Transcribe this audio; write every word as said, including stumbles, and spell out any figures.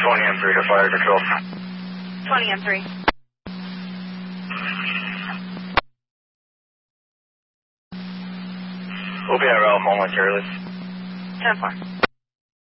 twenty M three to fire control. twenty M three. We'll be at Ralph Home Charlie. ten four.